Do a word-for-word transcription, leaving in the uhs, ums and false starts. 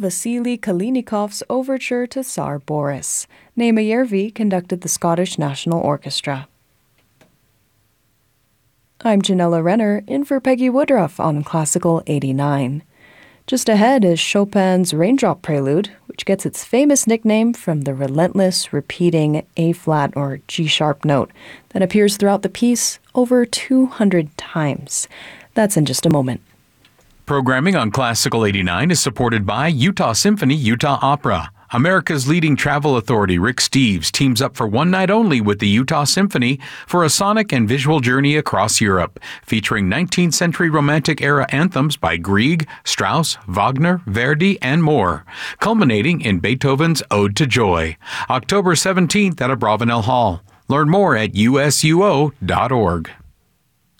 Vasily Kalinikov's Overture to Tsar Boris. Naima Yervi conducted the Scottish National Orchestra. I'm Janella Renner, in for Peggy Woodruff on Classical eighty-nine. Just ahead is Chopin's Raindrop Prelude, which gets its famous nickname from the relentless, repeating A-flat or G-sharp note that appears throughout the piece over two hundred times. That's in just a moment. Programming on Classical eighty-nine is supported by Utah Symphony Utah Opera. America's leading travel authority, Rick Steves, teams up for one night only with the Utah Symphony for a sonic and visual journey across Europe, featuring nineteenth century Romantic-era anthems by Grieg, Strauss, Wagner, Verdi, and more, culminating in Beethoven's Ode to Joy. October seventeenth at Abravanel Hall. Learn more at U S U O dot org.